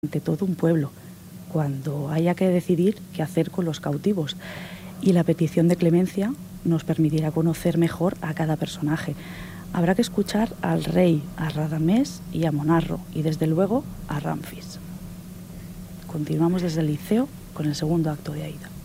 ante todo un pueblo, cuando haya que decidir qué hacer con los cautivos. Y la petición de clemencia nos permitirá conocer mejor a cada personaje. Habrá que escuchar al rey, a Radamés y a Monarro, y desde luego a Ramfis. Continuamos desde el Liceo con el segundo acto de Aída.